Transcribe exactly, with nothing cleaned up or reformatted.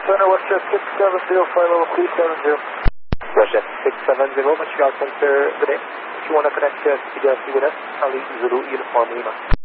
Center, WestJet six seven zero, flight level three seven zero. WestJet six seven zero, Montreal Center, good day. If you want to connect to C D R C with us, Charlie Zulu Uniform Lima.